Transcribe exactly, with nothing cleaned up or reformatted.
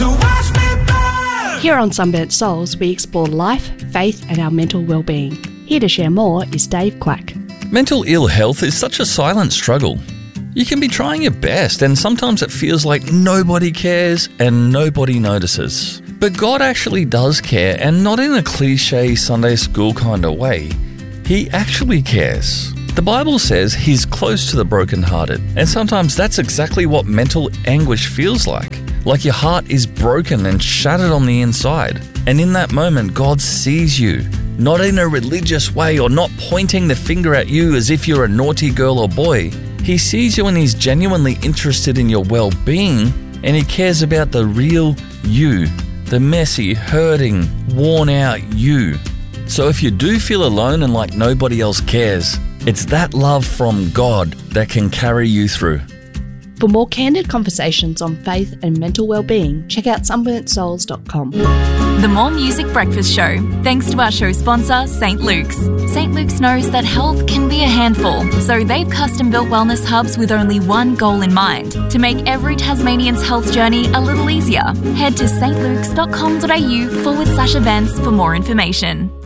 So watch me burn. Here on Sunburnt Souls, we explore life, faith and our mental well-being. Here to share more is Dave Quack. Mental ill health is such a silent struggle. You can be trying your best and sometimes it feels like nobody cares and nobody notices. But God actually does care, and not in a cliche Sunday school kind of way. He actually cares. The Bible says He's close to the brokenhearted, and sometimes that's exactly what mental anguish feels like. Like your heart is broken and shattered on the inside. And in that moment, God sees you. Not in a religious way or not pointing the finger at you as if you're a naughty girl or boy. He sees you and He's genuinely interested in your well-being, and He cares about the real you, the messy, hurting, worn-out you. So if you do feel alone and like nobody else cares, it's that love from God that can carry you through. For more candid conversations on faith and mental well-being, check out sunburnt souls dot com. The More Music Breakfast Show, thanks to our show sponsor, Saint Luke's. Saint Luke's knows that health can be a handful, so they've custom-built wellness hubs with only one goal in mind, to make every Tasmanian's health journey a little easier. Head to stlukes dot com dot a u forward slash events for more information.